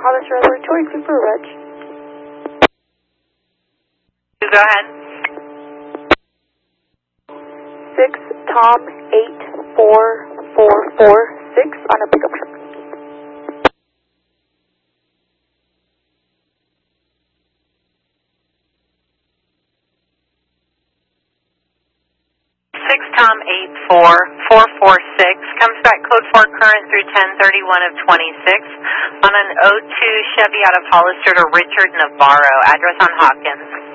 Hollister Laboratory, Cooper Ridge. Go ahead. 6 Tom 84446 on a pickup truck. Tom 84446 comes back code 4 current through 1031 of 26 on an 02 Chevy out of Hollister to Richard Navarro, address on Hawkins.